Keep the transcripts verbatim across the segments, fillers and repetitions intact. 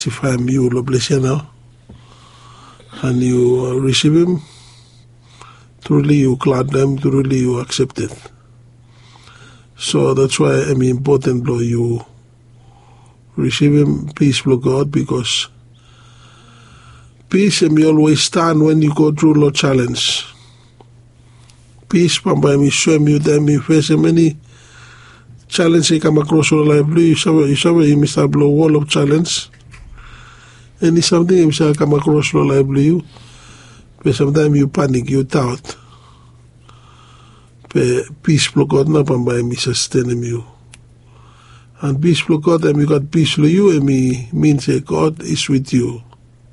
If I'm you, Lord bless you now. And you uh, receive him, truly you glad them, truly you accept it. So that's why I mean important, Lord, you receive him, peaceful God, because peace may always stand when you go through Lord challenge. Peace, Pamba, me show me that me face many challenges you come across your life. You saw you saw you must have a wall of challenge. And it's something you shall come across your life, you. But sometimes you panic, you doubt. But peaceful God, not Pamba, me sustain you. And peaceful God, and me got peace for you, and me means that God is with you.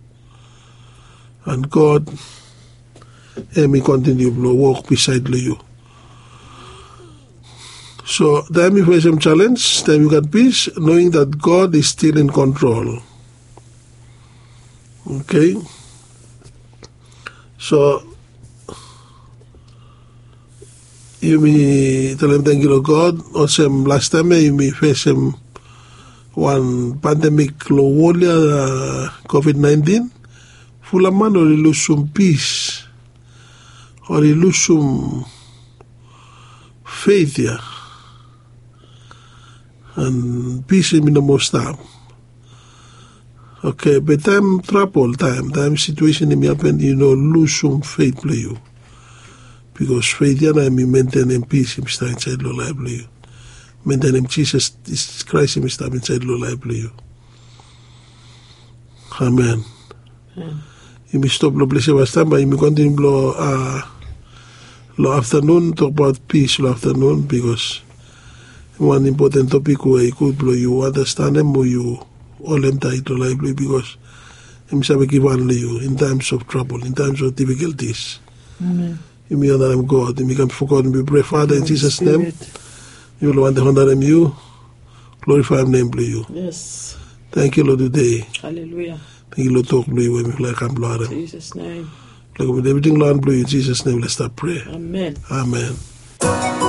And God, and me continue to walk beside you. So, then you face some challenge, then you got peace, knowing that God is still in control. Okay? So, you may tell him thank you to God. Also, last time you may face him one pandemic, low uh, COVID nineteen. Full man or you lose some peace, or you lose some faith here, and peace in the most time. Okay, but time trouble, time, time situation in me happen, you know, lose some faith play you. Because faith here I mean maintain in peace in Mister inside your life play you. Maintain in Jesus Christ in Mister inside your life play you. Amen. Amen. You may stop the place last time, but you may continue blow uh low afternoon, talk about peace low afternoon, because one important topic where you could blow you understand them or you all them title lively, because him shall give only you in times of trouble, in times of difficulties. Amen. You may honor them God, you may come for God and be pray, Father, in Jesus' name. You will want to honor them you, glorify him name, you. Yes. Thank you, Lord, today. Hallelujah. Thank you, Lord, talk to you when we like and blow them. In Jesus' name. Like with everything, Lord, blue in Jesus' name, let's start pray. Amen. Amen.